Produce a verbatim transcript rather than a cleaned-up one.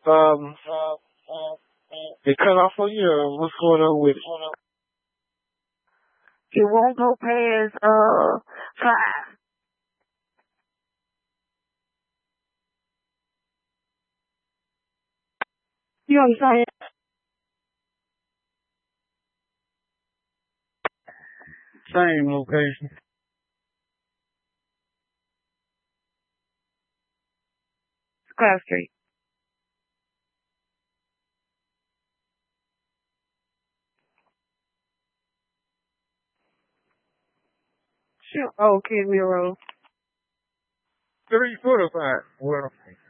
Um, they cut off on you, or what's going on with it? It won't go past uh five. You know what I'm saying? Same location. Square Street. Sure. Oh, Kid Road. Three foot or five? Well,